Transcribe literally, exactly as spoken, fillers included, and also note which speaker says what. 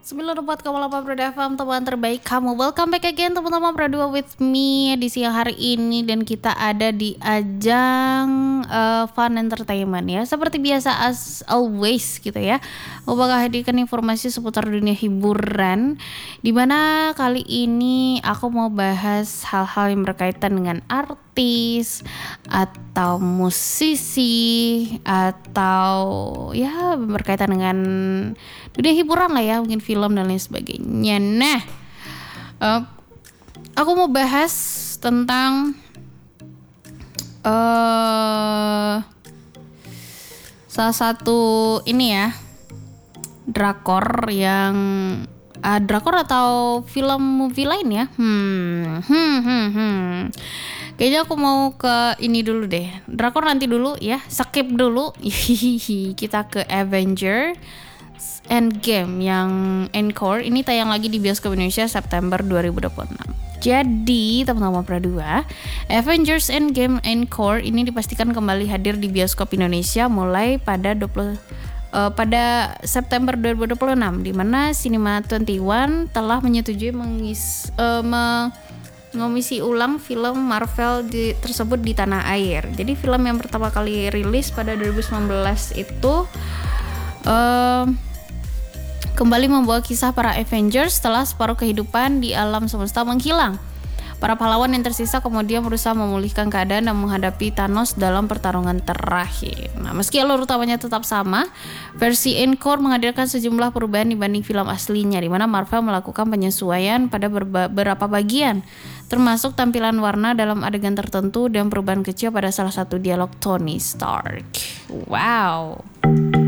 Speaker 1: sembilan puluh empat koma delapan Brada F M, teman terbaik kamu. Welcome back again teman-teman Berdua with me di siang hari ini. Dan kita ada di ajang uh, fun entertainment ya. Seperti biasa as always gitu ya. Aku bakal hadirkan informasi seputar dunia hiburan, dimana kali ini aku mau bahas hal-hal yang berkaitan dengan artis atau musisi atau ya berkaitan dengan dunia hiburan lah ya, mungkin film dan lain sebagainya. Nah, uh, aku mau bahas tentang uh, salah satu ini ya, drakor yang uh, drakor atau film movie lain ya. Hmm, hmm, hmm, hmm. Kayaknya aku mau ke ini dulu deh. Drakor nanti dulu ya, skip dulu. Kita ke Avengers Endgame yang Encore. Ini tayang lagi di bioskop Indonesia September dua ribu dua puluh enam. Jadi teman-teman Pradua, Avengers Endgame Encore ini dipastikan kembali hadir di bioskop Indonesia mulai pada dua puluh uh, pada September dua ribu dua puluh enam, di mana Cinema dua puluh satu telah menyetujui mengis, uh, meng ngomisi ulang film Marvel di, tersebut di tanah air. Jadi film yang pertama kali rilis pada dua ribu sembilan belas itu uh, kembali membawa kisah para Avengers setelah separuh kehidupan di alam semesta menghilang. Para pahlawan yang tersisa kemudian berusaha memulihkan keadaan dan menghadapi Thanos dalam pertarungan terakhir. Nah, meski alur utamanya tetap sama, versi Encore menghadirkan sejumlah perubahan dibanding film aslinya, di mana Marvel melakukan penyesuaian pada beberapa bagian, termasuk tampilan warna dalam adegan tertentu dan perubahan kecil pada salah satu dialog Tony Stark. Wow.